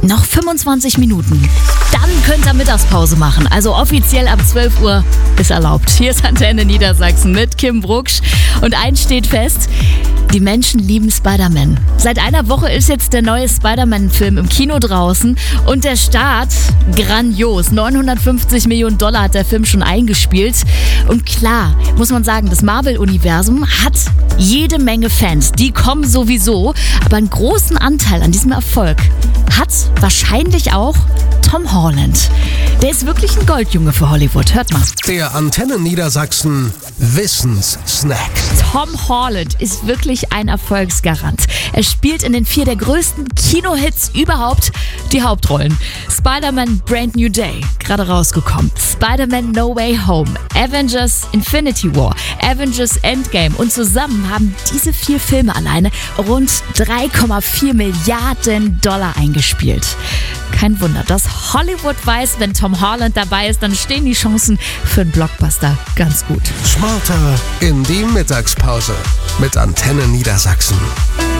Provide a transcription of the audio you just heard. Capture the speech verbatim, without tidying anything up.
Noch fünfundzwanzig Minuten. Dann könnt ihr Mittagspause machen. Also offiziell ab zwölf Uhr ist erlaubt. Hier ist Antenne Niedersachsen mit Kim Brucksch. Und eins steht fest: Die Menschen lieben Spider-Man. Seit einer Woche ist jetzt der neue Spider-Man-Film im Kino draußen und der Start grandios. neunhundertfünfzig Millionen Dollar hat der Film schon eingespielt. Und klar, muss man sagen, das Marvel-Universum hat jede Menge Fans. Die kommen sowieso. Aber einen großen Anteil an diesem Erfolg hat wahrscheinlich auch Tom Holland. Der ist wirklich ein Goldjunge für Hollywood. Hört mal. Der Antenne Niedersachsen Wissenssnack. Tom Holland ist wirklich ein Erfolgsgarant. Er spielt in den vier der größten Kinohits überhaupt die Hauptrollen. Spider-Man Brand New Day, gerade rausgekommen. Spider-Man No Way Home, Avengers Infinity War, Avengers Endgame. Und zusammen haben diese vier Filme alleine rund drei Komma vier Milliarden Dollar eingespielt. Kein Wunder, dass Hollywood weiß, wenn Tom Holland dabei ist, dann stehen die Chancen für einen Blockbuster ganz gut. Smarter in die Mittagspause mit Antenne Niedersachsen.